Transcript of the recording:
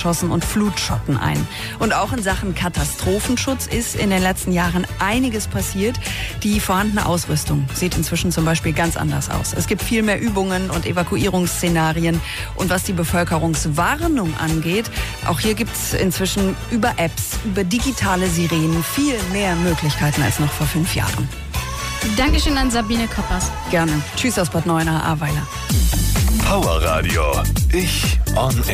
und Flutschotten ein. Und auch in Sachen Katastrophenschutz ist in den letzten Jahren einiges passiert. Die vorhandene Ausrüstung sieht inzwischen zum Beispiel ganz anders aus. Es gibt viel mehr Übungen und Evakuierungsszenarien. Und was die Bevölkerungswarnung angeht, auch hier gibt es inzwischen über Apps, über digitale Sirenen viel mehr Möglichkeiten als noch vor 5 Jahren. Dankeschön an Sabine Koppers. Gerne. Tschüss aus Bad Neuenahr, Ahrweiler. Power Radio. Ich on